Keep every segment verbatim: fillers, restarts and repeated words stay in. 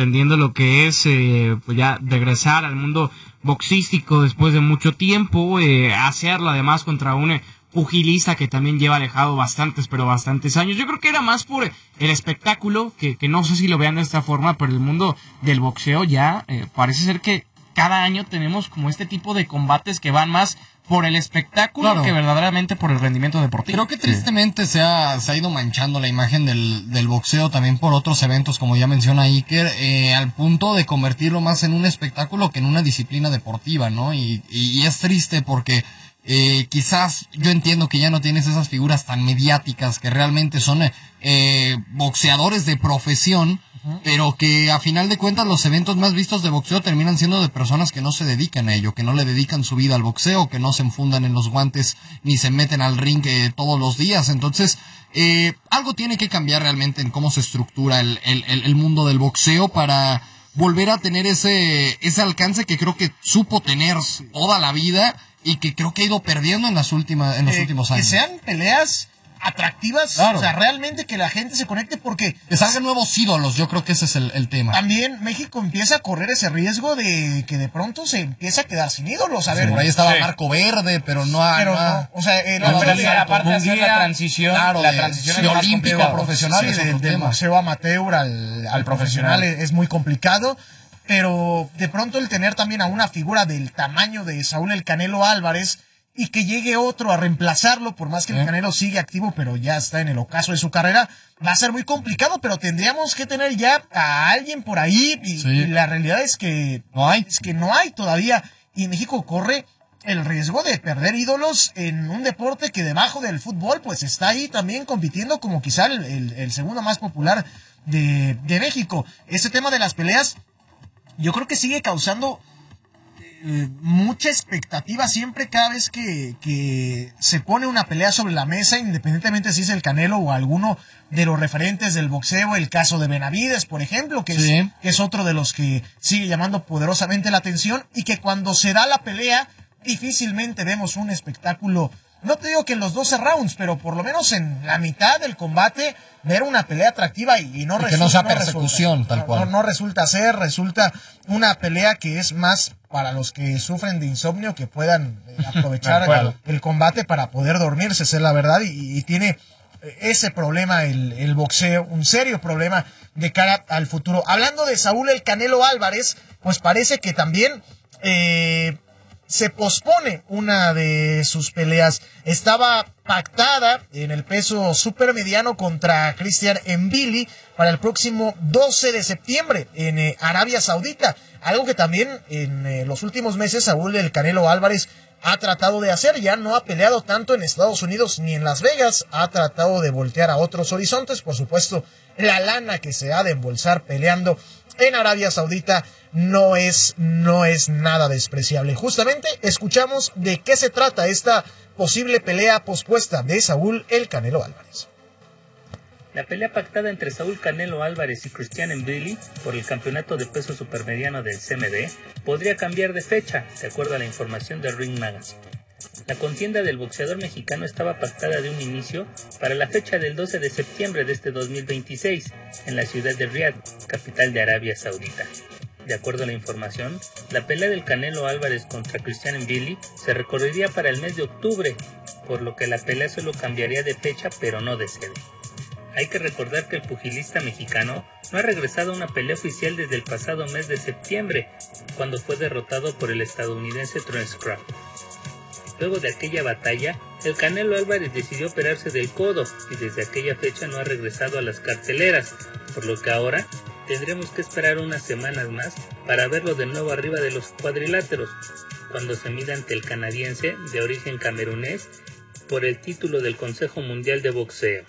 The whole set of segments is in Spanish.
entendiendo lo que es eh, pues ya regresar al mundo boxístico después de mucho tiempo, eh, hacerlo además contra un eh, pugilista que también lleva alejado bastantes, pero bastantes años. Yo creo que era más por el espectáculo, que, que no sé si lo vean de esta forma, pero el mundo del boxeo ya eh, parece ser que cada año tenemos como este tipo de combates que van más por el espectáculo claro. que verdaderamente por el rendimiento deportivo. Creo que tristemente sí. se, ha, se ha ido manchando la imagen del, del boxeo también por otros eventos, como ya menciona Iker, eh, al punto de convertirlo más en un espectáculo que en una disciplina deportiva, ¿no? Y, y, y es triste porque eh, quizás yo entiendo que ya no tienes esas figuras tan mediáticas que realmente son eh, boxeadores de profesión, pero que a final de cuentas los eventos más vistos de boxeo terminan siendo de personas que no se dedican a ello, que no le dedican su vida al boxeo, que no se enfundan en los guantes ni se meten al ring eh, todos los días. Entonces, eh, algo tiene que cambiar realmente en cómo se estructura el, el, el mundo del boxeo para volver a tener ese, ese alcance que creo que supo tener toda la vida y que creo que ha ido perdiendo en las últimas, en los eh, últimos años. Que sean peleas atractivas, claro. O sea, realmente que la gente se conecte porque... Que salgan nuevos ídolos, yo creo que ese es el, el tema. También México empieza a correr ese riesgo de que de pronto se empieza a quedar sin ídolos, a ver... Sí, por ahí estaba sí. Marco Verde, pero no... Pero no, no, o sea... Eh, no, pero la parte de hacer la transición, claro, la de, transición de olímpico a profesional, sí, y del de boxeo amateur al, al profesional, profesional es muy complicado, pero de pronto el tener también a una figura del tamaño de Saúl El Canelo Álvarez... y que llegue otro a reemplazarlo, por más que ¿Eh? el Canelo sigue activo, pero ya está en el ocaso de su carrera, va a ser muy complicado, pero tendríamos que tener ya a alguien por ahí, y, sí. y la realidad es que no hay, es que no hay todavía, y México corre el riesgo de perder ídolos en un deporte que debajo del fútbol, pues está ahí también compitiendo como quizá el, el, el segundo más popular de, de México. Este tema de las peleas, yo creo que sigue causando Eh, mucha expectativa siempre cada vez que, que se pone una pelea sobre la mesa, independientemente si es el Canelo o alguno de los referentes del boxeo, el caso de Benavides, por ejemplo, que, sí. es, que es otro de los que sigue llamando poderosamente la atención, y que cuando se da la pelea difícilmente vemos un espectáculo. No te digo que en los doce rounds, pero por lo menos en la mitad del combate, ver una pelea atractiva y, y no y resulta. Que no sea no persecución, resulta, tal cual. No, no, no resulta ser, resulta una pelea que es más para los que sufren de insomnio, que puedan aprovechar el, el combate para poder dormirse, esa es la verdad, y, y tiene ese problema el, el boxeo, un serio problema de cara al futuro. Hablando de Saúl El Canelo Álvarez, pues parece que también... Eh, se pospone una de sus peleas. Estaba pactada en el peso supermediano contra Christian Mbili para el próximo doce de septiembre en eh, Arabia Saudita. Algo que también en eh, los últimos meses Saúl El Canelo Álvarez ha tratado de hacer. Ya no ha peleado tanto en Estados Unidos ni en Las Vegas. Ha tratado de voltear a otros horizontes. Por supuesto, la lana que se ha de embolsar peleando en Arabia Saudita no es, no es nada despreciable. Justamente escuchamos de qué se trata esta posible pelea pospuesta de Saúl El Canelo Álvarez. La pelea pactada entre Saúl Canelo Álvarez y Christian Mbili por el campeonato de peso supermediano del C M B podría cambiar de fecha, de acuerdo a la información de Ring Magazine. La contienda del boxeador mexicano estaba pactada de un inicio para la fecha del doce de septiembre de este dos mil veintiséis en la ciudad de Riad, capital de Arabia Saudita. De acuerdo a la información, la pelea del Canelo Álvarez contra Christian Mbili se recorrería para el mes de octubre, por lo que la pelea solo cambiaría de fecha pero no de sede. Hay que recordar que el pugilista mexicano no ha regresado a una pelea oficial desde el pasado mes de septiembre, cuando fue derrotado por el estadounidense Terence Crawford. Luego de aquella batalla, el Canelo Álvarez decidió operarse del codo y desde aquella fecha no ha regresado a las carteleras, por lo que ahora tendremos que esperar unas semanas más para verlo de nuevo arriba de los cuadriláteros, cuando se mida ante el canadiense de origen camerunés por el título del Consejo Mundial de Boxeo.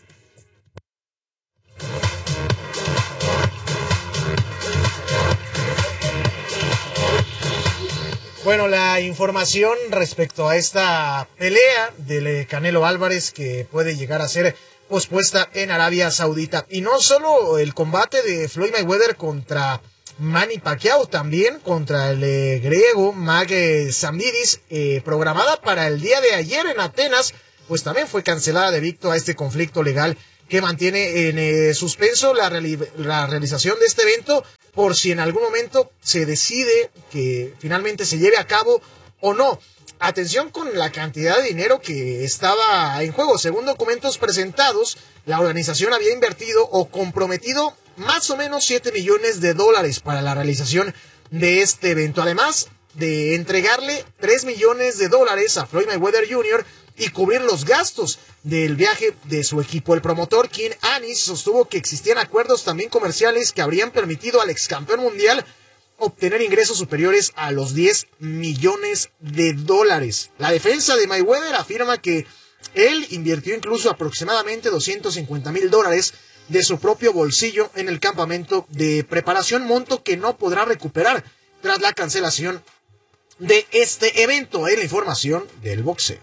Bueno, la información respecto a esta pelea del Canelo Álvarez que puede llegar a ser pospuesta en Arabia Saudita. Y no solo el combate de Floyd Mayweather contra Manny Pacquiao, también contra el eh, griego Mag Zambidis, eh, programada para el día de ayer en Atenas, pues también fue cancelada debido a este conflicto legal que mantiene en eh, suspenso la, reali- la realización de este evento por si en algún momento se decide que finalmente se lleve a cabo o no. Atención con la cantidad de dinero que estaba en juego. Según documentos presentados, la organización había invertido o comprometido más o menos siete millones de dólares para la realización de este evento. Además de entregarle tres millones de dólares a Floyd Mayweather junior y cubrir los gastos del viaje de su equipo. El promotor King Anis sostuvo que existían acuerdos también comerciales que habrían permitido al ex campeón mundial obtener ingresos superiores a los diez millones de dólares. La defensa de Mayweather afirma que él invirtió incluso aproximadamente doscientos cincuenta mil dólares de su propio bolsillo en el campamento de preparación, monto que no podrá recuperar tras la cancelación de este evento. En la información del boxeo.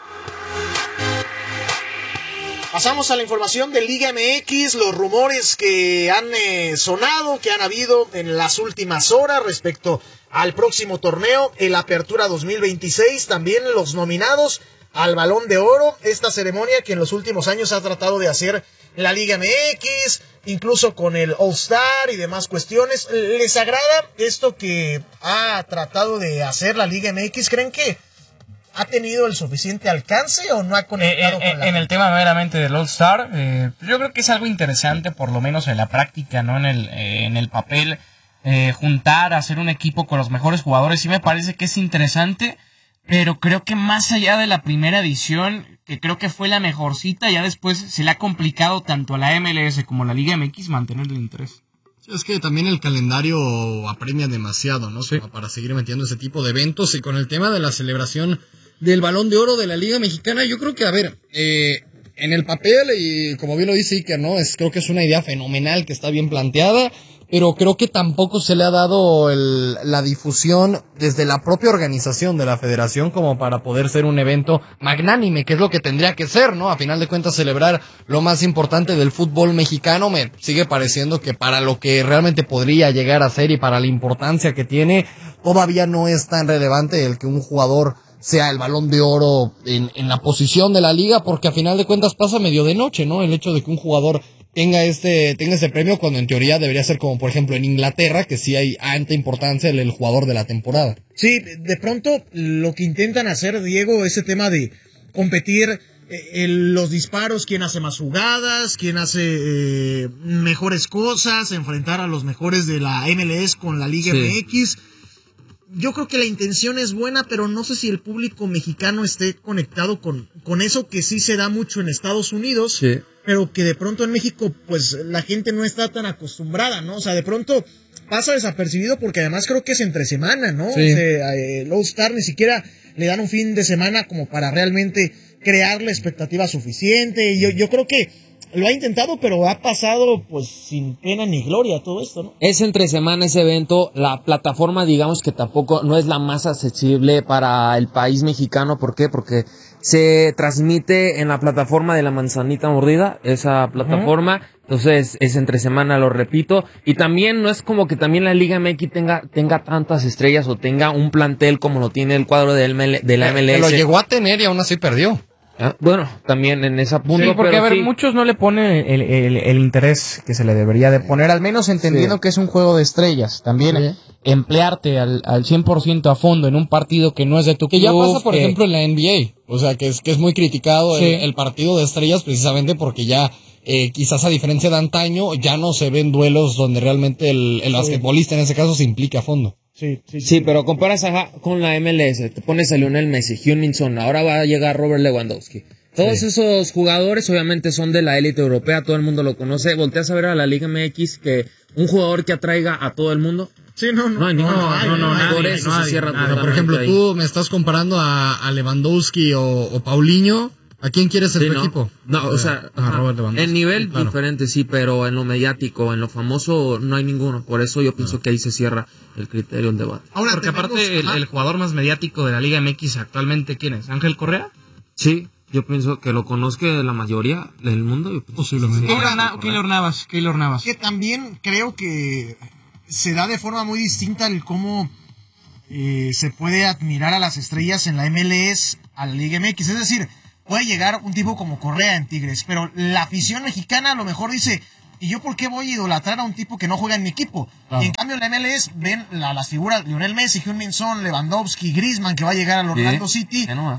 Pasamos a la información de Liga M X, los rumores que han eh, sonado, que han habido en las últimas horas respecto al próximo torneo, el Apertura dos mil veintiséis, también los nominados al Balón de Oro, esta ceremonia que en los últimos años ha tratado de hacer la Liga M X, incluso con el All-Star y demás cuestiones. ¿Les agrada esto que ha tratado de hacer la Liga M X? ¿Creen que ha tenido el suficiente alcance o no ha conectado eh, con eh, la En el tema meramente del All-Star, eh, yo creo que es algo interesante, por lo menos en la práctica, no en el, eh, en el papel, eh, juntar, hacer un equipo con los mejores jugadores. Sí me parece que es interesante, pero creo que más allá de la primera edición, que creo que fue la mejorcita, ya después se le ha complicado tanto a la M L S como a la Liga M X mantener el interés. Es que también el calendario apremia demasiado, ¿no? Sí. Para seguir metiendo ese tipo de eventos. Y con el tema de la celebración del Balón de Oro de la Liga Mexicana, yo creo que, a ver, eh, en el papel, y como bien lo dice Iker, ¿no? Es, creo que es una idea fenomenal que está bien planteada, pero creo que tampoco se le ha dado el, la difusión desde la propia organización de la federación como para poder ser un evento magnánime, que es lo que tendría que ser, ¿no? A final de cuentas, celebrar lo más importante del fútbol mexicano. Me sigue pareciendo que para lo que realmente podría llegar a ser y para la importancia que tiene, todavía no es tan relevante el que un jugador sea el Balón de Oro en, en la posición de la liga, porque a final de cuentas pasa medio de noche, ¿no? El hecho de que un jugador tenga este, tenga ese premio, cuando en teoría debería ser como por ejemplo en Inglaterra, que sí hay alta importancia el, el jugador de la temporada. Sí, de pronto lo que intentan hacer, Diego, ese tema de competir eh, en los disparos, quién hace más jugadas, quién hace eh, mejores cosas, enfrentar a los mejores de la M L S con la Liga Sí. M X. Yo creo que la intención es buena, pero no sé si el público mexicano esté conectado con, con eso que sí se da mucho en Estados Unidos. Sí. Pero que de pronto en México, pues, la gente no está tan acostumbrada, ¿no? O sea, de pronto pasa desapercibido porque además creo que es entre semana, ¿no? Sí. O sea, el All-Star ni siquiera le dan un fin de semana como para realmente crear la expectativa suficiente. Y yo, yo creo que lo ha intentado, pero ha pasado, pues, sin pena ni gloria todo esto, ¿no? Es entre semana ese evento, la plataforma digamos que tampoco no es la más accesible para el país mexicano. ¿Por qué? Porque se transmite en la plataforma de la Manzanita Mordida, esa plataforma, uh-huh. Entonces es entre semana, lo repito, y también no es como que también la Liga M X tenga, tenga tantas estrellas o tenga un plantel como lo tiene el cuadro del M L, de la M L S. Lo llegó a tener y aún así perdió. Ah, bueno, también en esa punto. Sí, porque pero a ver, sí. muchos no le ponen el, el, el interés que se le debería de poner, al menos entendiendo Sí. que es un juego de estrellas. También Sí. emplearte al, al cien por ciento a fondo en un partido que no es de tu Que ya club, pasa, por que- ejemplo, en la N B A. O sea, que es, que es muy criticado Sí. el, el partido de estrellas precisamente porque ya, eh, quizás a diferencia de antaño, ya no se ven duelos donde realmente el, el basquetbolista en ese caso se implica a fondo. Sí, sí, Sí, pero comparas ajá, con la M L S, te pones a Lionel Messi, Huminson, ahora va a llegar Robert Lewandowski. Todos Sí. esos jugadores obviamente son de la élite europea, todo el mundo lo conoce. Volteas a ver a la Liga M X, que un jugador que atraiga a todo el mundo, Sí, no, no. no hay ninguno. no, no, no, nadie, por eso nadie, se cierra nadie. Pero, por ejemplo, totalmente ahí. tú me estás comparando a, a Lewandowski o, o Paulinho. ¿A quién quieres en Sí, tu ¿no? equipo? No, o sea, a ajá, Robert Lewandowski. en nivel Sí, claro. diferente sí, pero en lo mediático, en lo famoso no hay ninguno. Por eso yo pienso que ahí se cierra el criterio del debate. Ahora Porque tenemos- aparte el, ajá. el jugador más mediático de la Liga M X actualmente, ¿quién es? ¿Ángel Correa? Sí, yo pienso que lo conozca la mayoría del mundo. yo pienso Posiblemente. que sí. Keylor, Na- Keylor Navas, Keylor Navas. Que también creo que se da de forma muy distinta el cómo eh, se puede admirar a las estrellas en la M L S a la Liga M X. Es decir, puede llegar un tipo como Correa en Tigres, pero la afición mexicana a lo mejor dice, ¿Y yo por qué voy a idolatrar a un tipo que no juega en mi equipo? Claro. Y en cambio en la M L S ven la, las figuras Lionel Messi, Heung-min Son, Lewandowski, Griezmann, que va a llegar al Orlando sí, City. No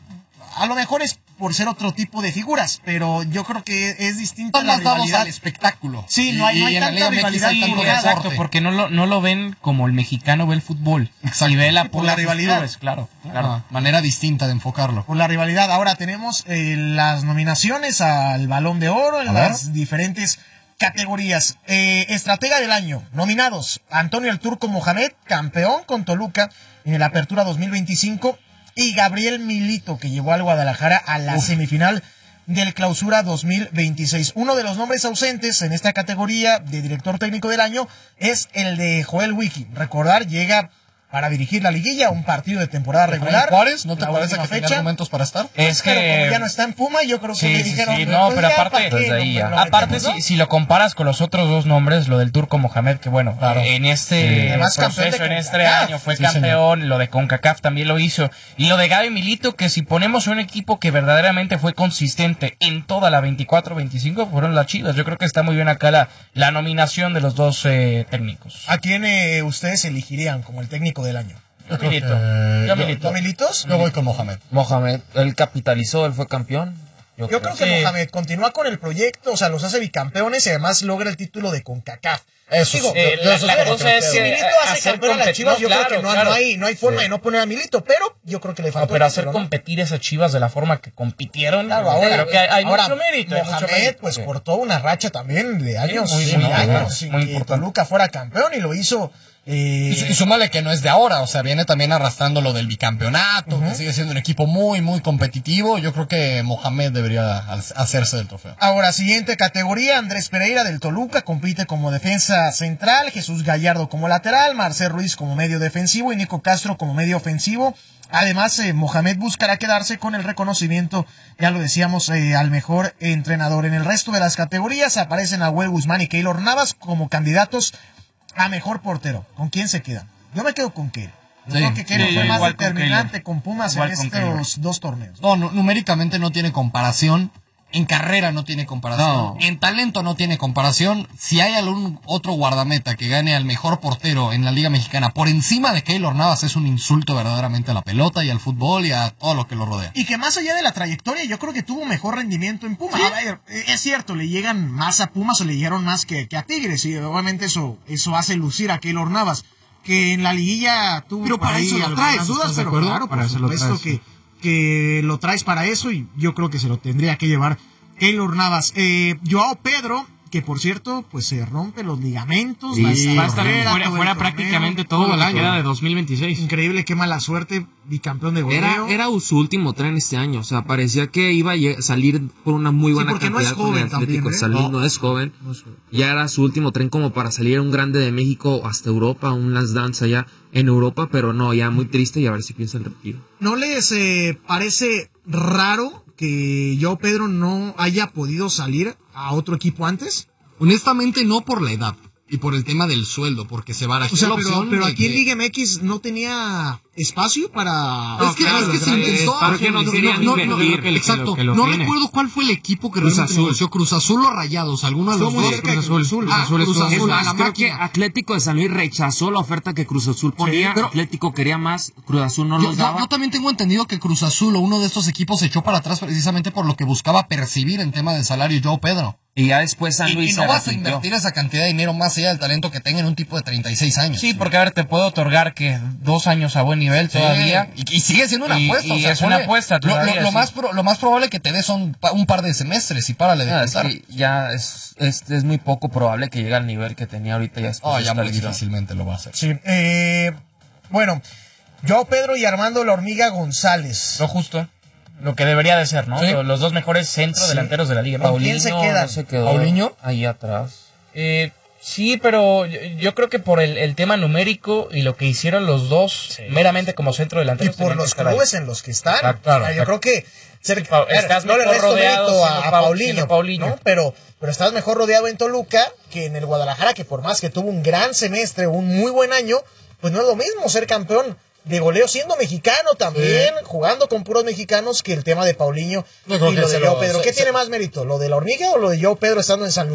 a lo mejor es por ser otro tipo de figuras, pero yo creo que es distinta Son la más dados rivalidad. Al espectáculo. Sí, no hay, y, no hay y tanta rivalidad. Sí, tanto exacto, porque no lo, no lo ven como el mexicano ve el fútbol. Exacto. Y ve la, Sí, por la rivalidad. Clubes, claro, claro. Una manera distinta de enfocarlo. Por la rivalidad. Ahora tenemos eh, las nominaciones al Balón de Oro en A las ver. diferentes categorías. Eh, estratega del año, nominados: Antonio el Turco Mohamed, campeón con Toluca en la Apertura dos mil veinticinco, y Gabriel Milito, que llevó al Guadalajara a la Uf. semifinal del Clausura dos mil veintiséis. Uno de los nombres ausentes en esta categoría de director técnico del año es el de Joel Wiki. Recordar, llega para dirigir la liguilla, un partido de temporada regular. Juárez, ¿no te la parece que última tenía fecha. argumentos para estar? Es Pero que como ya no está en Puma, yo creo que sí, le sí, dijeron... sí, no, pues pero ya, aparte, ¿para qué? desde ahí No, ya. lo aparte metemos, si, ¿no? si lo comparas con los otros dos nombres, lo del Turco Mohamed, que bueno, Claro. en este Además, campeón proceso, de en este CONCACAF. año fue Sí, campeón, lo de CONCACAF también lo hizo, y lo de Gaby Milito, que si ponemos un equipo que verdaderamente fue consistente en toda la veinticuatro veinticinco, fueron las Chivas. Yo creo que está muy bien acá la, la nominación de los dos eh, técnicos. ¿A quién eh, ustedes elegirían como el técnico del año? Yo Milito. Eh, Yo yo- Milito. ¿Los Militos? Yo voy con Mohamed. Mohamed, él capitalizó, él fue campeón. Yo creo que Sí. Mohamed continúa con el proyecto, o sea, los hace bicampeones y además logra el título de CONCACAF. Eso Digo, sí. Eh, yo- la- yo- la yo- cosa es si que Milito hace hacer campeón a las compet- Chivas, no, yo creo claro, que no, claro. no hay, no hay forma de no poner a Milito, pero yo creo que le No, faltó. pero el hacer título, ¿no? competir esas Chivas de la forma que compitieron, Claro, ahora, creo que hay, hay ahora, mucho mérito. hay mucho Mohamed, mérito, pues sí. cortó una racha también de años, muy, sí, muy años importante, sin muy que importante. Toluca fuera campeón y lo hizo. Eh, Y, y súmale que no es de ahora, o sea, viene también arrastrando lo del bicampeonato, que sigue siendo un equipo muy, muy competitivo. Yo creo que Mohamed debería al- hacerse del trofeo. Ahora, siguiente categoría: Andrés Pereira del Toluca compite como defensa central, Jesús Gallardo como lateral, Marcel Ruiz como medio defensivo y Nico Castro como medio ofensivo. Además, eh, Mohamed buscará quedarse con el reconocimiento, ya lo decíamos, eh, al mejor entrenador. En el resto de las categorías aparecen Nahuel Guzmán y Keylor Navas como candidatos a mejor portero. ¿Con quién se quedan? Yo me quedo con Keylor. Yo Sí, creo que Keylor sí, fue más igual con determinante Keylor. con Pumas Igual en con estos Keylor. dos torneos. No, nu- numéricamente no tiene comparación. En carrera no tiene comparación. No. En talento no tiene comparación. Si hay algún otro guardameta que gane al mejor portero en la Liga Mexicana por encima de Keylor Navas, es un insulto verdaderamente a la pelota y al fútbol y a todo lo que lo rodea. Y que más allá de la trayectoria, yo creo que tuvo mejor rendimiento en Pumas. A ver, es cierto, le llegan más a Pumas o le llegaron más que, que a Tigres. Y obviamente eso, eso hace lucir a Keylor Navas, que en la liguilla tuvo. Pero por para ahí eso lo algunas traes, dudas, ¿estás de pero acuerdo? claro, Para por eso lo supuesto traes, que, sí. que lo traes para eso y yo creo que se lo tendría que llevar Keylor Navas. Eh, Joao Pedro, que por cierto, pues se rompe los ligamentos. Sí, va a estar Va a estar fuera fuera, todo el fuera torneo. prácticamente todo, todo lo el que año. queda de dos mil veintiséis. Increíble, qué mala suerte, bicampeón de goleo. Era, era su último tren este año, o sea, parecía que iba a lle- salir por una muy buena porque no es cantidad con joven el Atlético también, de ¿eh? San Luis, No. no es joven. Ya era su último tren como para salir a un grande de México hasta Europa, un Last Dance allá en Europa, pero no, ya muy triste y a ver si piensa el retiro. ¿No les eh, parece raro que Joao Pedro no haya podido salir a otro equipo antes? Honestamente no por la edad y por el tema del sueldo, porque se barajó O sea, la pero, opción pero de aquí en que- Liga M X no tenía espacio para... Es que, claro, es que se es intentó. porque no querían invertir, que lo- exacto. que lo no tiene. recuerdo cuál fue el equipo que Cruz realmente Azul. negoció, Cruz Azul o Rayados, alguno de los Estuvo muy dos. cerca de Cruz Azul, Cruz Azul. Ah, Azul Cruz estuvo- Azul, Es a más, la creo que máquina. Atlético de San Luis rechazó la oferta que Cruz Azul ponía, pero- Atlético quería más, Cruz Azul no Yo, los yo- daba. yo también tengo entendido que Cruz Azul o uno de estos equipos se echó para atrás precisamente por lo que buscaba percibir en tema de salario Joao Pedro. Y ya después San Y, Luis y se no vas a arrepintió. invertir esa cantidad de dinero más allá del talento que tenga en un tipo de treinta y seis años. Sí, porque a ver, te puedo otorgar que dos años a buen nivel Sí, todavía. Y, y sigue siendo una Y- apuesta. y o sea, es una ponle- apuesta lo- lo- todavía, Lo, sí. más pro- lo más probable que te dé son pa- un par de semestres y párale de Ah, es contar. que ya es, es, es muy poco probable que llegue al nivel que tenía ahorita ya después Oh, de ya esta muy lesión. difícilmente lo va a hacer. Sí, eh, bueno, Joao Pedro y Armando La Hormiga González. Lo justo. Lo que debería de ser, ¿no? Sí. Los dos mejores centrodelanteros de la liga. ¿no? ¿Con quién se Paulinho quedan? no se quedó ¿Paulinho? ahí atrás. Eh, sí, pero yo, yo creo que por el, el tema numérico y lo que hicieron los dos, meramente como centro Y delantero. por los clubes en los que están. Exacto, O sea, yo exacto. creo que ser- Pa- a ver, estás no le mejor resto rodeado mérito siendo a, a Pau- Paulinho, siendo Paulinho. ¿no? Pero, pero estás mejor rodeado en Toluca que en el Guadalajara, que por más que tuvo un gran semestre, un muy buen año, pues no es lo mismo ser campeón de goleo siendo mexicano también, jugando con puros mexicanos, que el tema de Paulinho Yo creo y que lo de se Joao lo- Pedro. se- ¿Qué se- tiene más mérito? ¿Lo de la hormiga o lo de Joao Pedro estando en San Luis?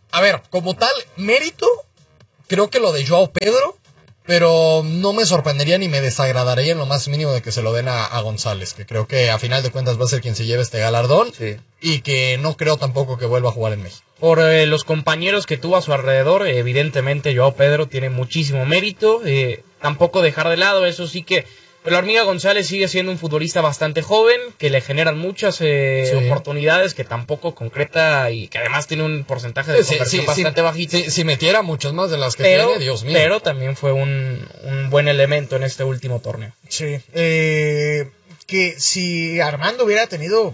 a ver, como tal, mérito, creo que lo de Joao Pedro, pero no me sorprendería ni me desagradaría en lo más mínimo de que se lo den a, a González, que creo que a final de cuentas va a ser quien se lleve este galardón, Sí. y que no creo tampoco que vuelva a jugar en México. Por eh, los compañeros que tuvo a su alrededor, eh, evidentemente Joao Pedro tiene muchísimo mérito, eh, tampoco dejar de lado, eso sí que la Hormiga González sigue siendo un futbolista bastante joven, que le generan muchas eh, Sí. oportunidades, que tampoco concreta y que además tiene un porcentaje de Sí, conversión sí, bastante sí, bajito. sí, si metiera muchas más de las que pero, tiene, Dios mío. pero también fue un, un buen elemento en este último torneo. Sí. Eh, que si Armando hubiera tenido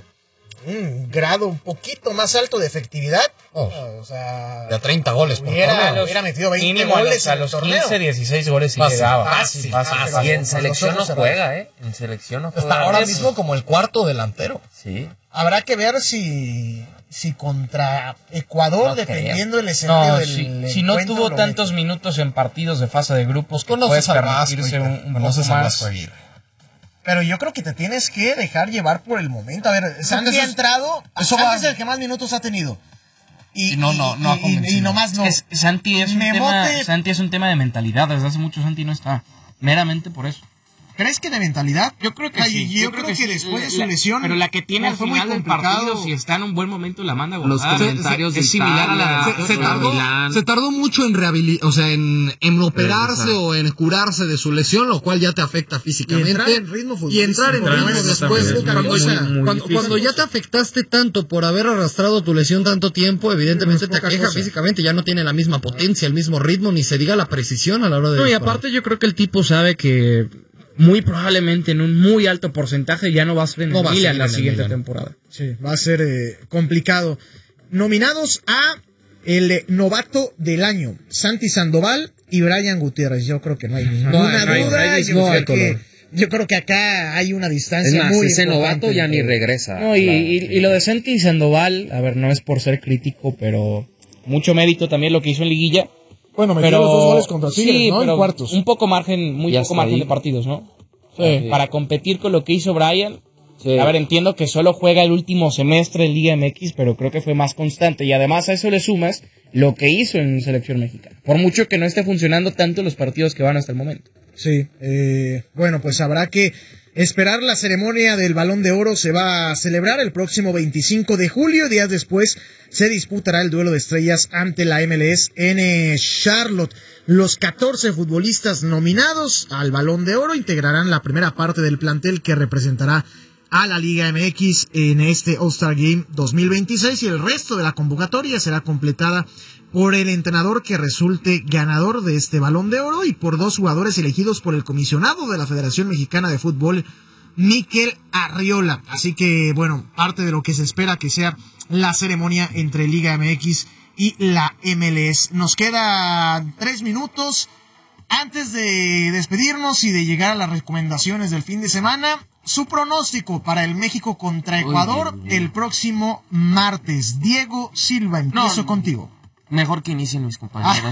un grado un poquito más alto de efectividad, Oh. o sea, De a treinta goles por hubiera, torneo. hubiera metido veinte Mínimo a los- goles a en el los torneo. quince, dieciséis goles sí Fácil, llegaba. fácil, fácil, fácil. fácil. Y en Con selección los no ojos juega, ¿eh? En selección no Está juega. ahora Eso. mismo como el cuarto delantero. Sí. Habrá que ver si, si contra Ecuador, No dependiendo del escenario No, del si, si no encuentro, tuvo lo tantos mete. minutos en partidos de fase de grupos, que Conoces puede al Vasco, permitirse un, un poco conoces al más. Vasco Aguirre. Pero yo creo que te tienes que dejar llevar por el momento. A ver, Santi eso ha es- entrado, eso Santi va- es el que más minutos ha tenido. Y, Y no, no, no ha y- y- convencido. y nomás no. Es que Santi es, un Me tema, bote- Santi es un tema de mentalidad. Desde hace mucho Santi no está. Meramente por eso. ¿Crees que de mentalidad? Yo creo que Ay, sí. Yo, creo, que, sí. después de La- su la- lesión. Pero la que tiene no, al fue muy final del complicado. partido, si está en un buen momento, la manda a Los volar. comentarios de es similar a la Italia, se, se de tardó, Milán. se tardó mucho en rehabilitar, o sea, en, en operarse Regresar. o en curarse de su lesión, lo cual ya te afecta físicamente. Y entrar en ritmo Y entrar en futbolístico, ritmo ¿no? Es después. muy Cuando, poca o sea, cosa. muy cuando- difícil. cuando ya te afectaste tanto por haber arrastrado tu lesión tanto tiempo, evidentemente Es te poca aqueja cosa. físicamente, ya no tiene la misma potencia, el mismo ritmo, ni se diga la precisión a la hora de No, y disparar. aparte yo creo que el tipo sabe que muy probablemente en un muy alto porcentaje ya no va a ser en No el va a Milan seguir la en el siguiente Milan. temporada. Sí, va a ser eh, complicado. Nominados a el eh, novato del año, Santi Sandoval y Brian Gutiérrez. Yo creo que no hay ninguna no hay- no hay- duda. no hay yo, discusión, creo que, color. yo creo que acá hay una distancia Es más, muy ese importante novato ya ni entre- regresa. No, y, La- y, y lo de Santi Sandoval, a ver, no es por ser crítico, pero mucho mérito también lo que hizo en Liguilla. Bueno, metió Pero los dos goles contra Tigres, sí, ¿no? pero En cuartos. un poco margen, muy Ya poco está margen ahí. de partidos, ¿no? Sí. Para competir con lo que hizo Brian. Sí. A ver, entiendo que solo juega el último semestre en Liga M X, pero creo que fue más constante. Y además a eso le sumas lo que hizo en Selección Mexicana. Por mucho que no esté funcionando tanto los partidos que van hasta el momento. Sí, eh, bueno, pues habrá que esperar. La ceremonia del Balón de Oro se va a celebrar el próximo veinticinco de julio. Días después se disputará el duelo de estrellas ante la M L S en eh, Charlotte. Los catorce futbolistas nominados al Balón de Oro integrarán la primera parte del plantel que representará a la Liga M X en este All-Star Game dos mil veintiséis, y el resto de la convocatoria será completada por el entrenador que resulte ganador de este Balón de Oro y por dos jugadores elegidos por el comisionado de la Federación Mexicana de Fútbol, Mikel Arriola. Así que, bueno, parte de lo que se espera que sea la ceremonia entre Liga M X y la M L S. Nos quedan tres minutos antes de despedirnos y de llegar a las recomendaciones del fin de semana. Su pronóstico para el México contra Ecuador el próximo martes. Diego Silva, empiezo No, contigo. Mejor que inicien mis compañeros.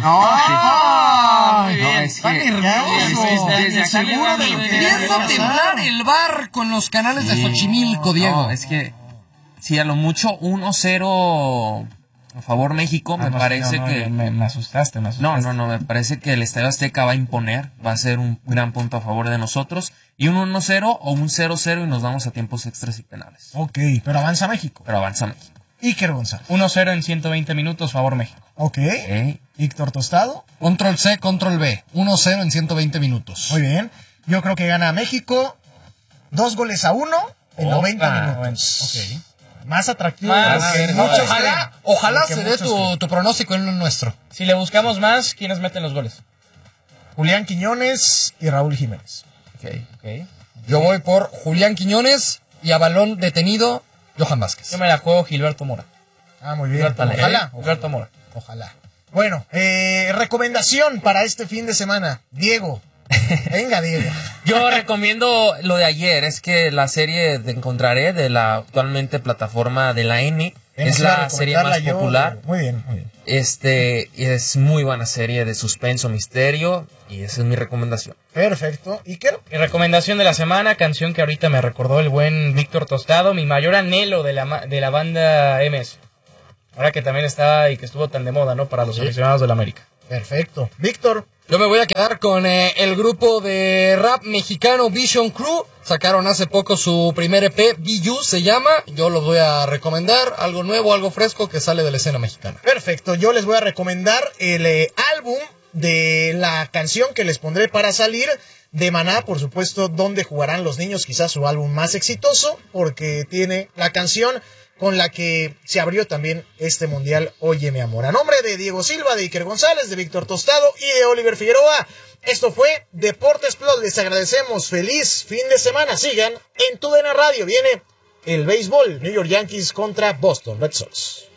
¡Ay! No, es Está que- nervioso. desde- desde acá Seguro le de van a- empieza a temblar el bar con los canales de Xochimilco, Diego. No, es que si a lo mucho uno cero a favor México, me Ah, no, parece no, no, que... Me, me asustaste, me No, asustaste. no, no, me parece que el Estadio Azteca va a imponer, va a ser un gran punto a favor de nosotros, y un uno cero o un cero cero y nos vamos a tiempos extras y penales. Ok, pero avanza México. Pero avanza México. Iker González. uno cero en ciento veinte minutos, favor México. Ok. ¿Eh? Víctor Tostado. Control C, control B. uno cero en ciento veinte minutos. Muy bien. Yo creo que gana México. Dos goles a uno en Opa, noventa minutos. bueno. Más atractivo Más, de lo que eh, muchos Ojalá, creen. ojalá Lo que se dé muchos tu, creen. tu pronóstico en lo nuestro. Si le buscamos más, ¿quiénes meten los goles? Julián Quiñones y Raúl Jiménez. Okay, okay. Yo voy por Julián Quiñones y a balón detenido, Johan Vázquez. Yo me la juego Gilberto Mora. Ah, muy bien. Gilberto Mora. Ojalá. Gilberto Mora. Ojalá. Bueno, eh, recomendación para este fin de semana. Diego. Venga, Diego. Yo recomiendo lo de ayer, es que la serie de Encontraré de la actualmente plataforma de la N es Iba a la serie más recomendarla yo. popular. Muy bien, muy bien. Este es muy buena serie de suspenso, misterio, y esa es mi recomendación. Perfecto. Iker. Mi recomendación de la semana, canción que ahorita me recordó el buen Víctor Tostado, mi mayor anhelo de la, ma- de la banda M S. Ahora que también está y que estuvo tan de moda, ¿no? Para los sí. aficionados del América. Perfecto. Víctor. Yo me voy a quedar con eh, el grupo de rap mexicano Vision Crew. Sacaron hace poco su primer E P, B U se llama. Yo los voy a recomendar. Algo nuevo, algo fresco que sale de la escena mexicana. Perfecto. Yo les voy a recomendar el eh, álbum de la canción que les pondré para salir de Maná, por supuesto, Donde Jugarán los Niños, quizás su álbum más exitoso, porque tiene la canción con la que se abrió también este mundial Oye mi amor. A nombre de Diego Silva, de Iker González, de Víctor Tostado y de Oliver Figueroa, esto fue Deportes Plus. Les agradecemos. Feliz fin de semana. Sigan en Tu D N Radio. Viene el béisbol. New York Yankees contra Boston Red Sox.